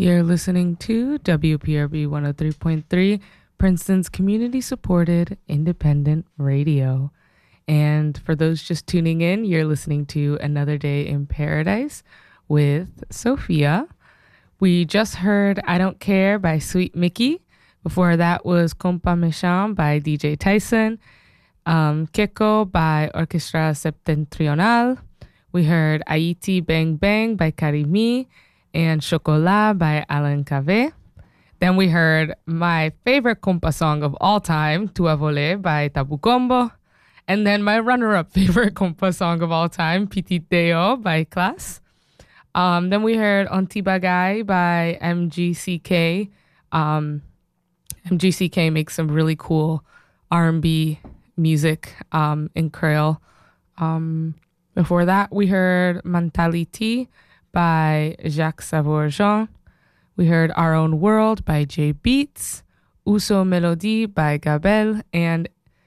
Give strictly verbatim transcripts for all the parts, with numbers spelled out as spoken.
You're listening to W P R B one oh three point three, Princeton's community-supported independent radio. And for those just tuning in, you're listening to Another Day in Paradise with Sophia. We just heard I Don't Care by Sweet Mickey. Before that was Compa Méchant by D J Tyson. Um, Keko by Orchestra Septentrional. We heard Haiti Bang Bang by Karimi and Chocolat by Alain Cave. Then we heard my favorite compa song of all time, Tua Volé by Tabu Combo. And then my runner-up favorite compa song of all time, Petit Deo by Class. Um, then we heard Antibagay by M G C K. Um, M G C K makes some really cool R and B music um, in Creole. Um, before that, we heard Mentality by Jacques Savour-Jean. We heard Our Own World by J Beats, Uso Melody by Gabel, and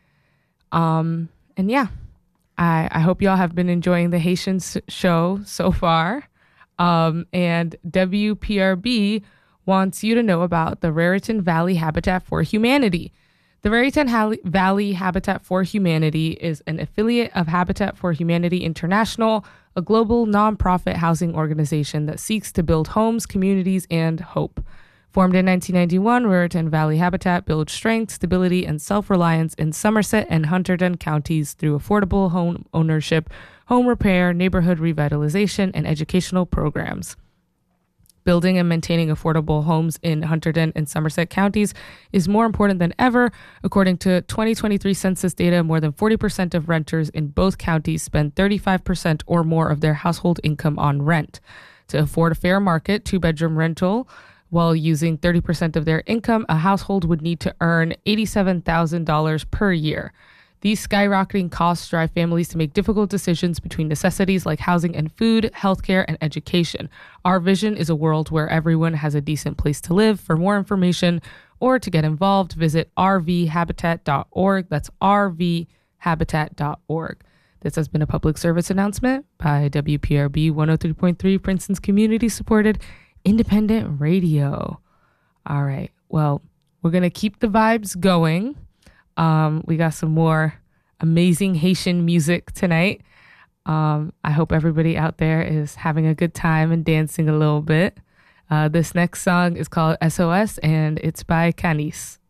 um and yeah, I I hope y'all have been enjoying the Haitian s- show so far. Um, and W P R B wants you to know about the Raritan Valley Habitat for Humanity. The Raritan Hall- Valley Habitat for Humanity is an affiliate of Habitat for Humanity International, a global nonprofit housing organization that seeks to build homes, communities, and hope. Formed in nineteen ninety-one, Raritan Valley Habitat builds strength, stability, and self-reliance in Somerset and Hunterdon counties through affordable home ownership, home repair, neighborhood revitalization, and educational programs. Building and maintaining affordable homes in Hunterdon and Somerset counties is more important than ever. According to twenty twenty-three census data, more than forty percent of renters in both counties spend thirty-five percent or more of their household income on rent. To afford a fair market two-bedroom rental while using thirty percent of their income, a household would need to earn eighty-seven thousand dollars per year. These skyrocketing costs drive families to make difficult decisions between necessities like housing and food, healthcare, and education. Our vision is a world where everyone has a decent place to live. For more information or to get involved, visit r v habitat dot org. That's r v habitat dot org. This has been a public service announcement by W P R B one oh three point three, Princeton's community-supported independent radio. All right. Well, we're going to keep the vibes going. Um, we got some more amazing Haitian music tonight. Um, I hope everybody out there is having a good time and dancing a little bit. Uh, this next song is called S O S and it's by Canis.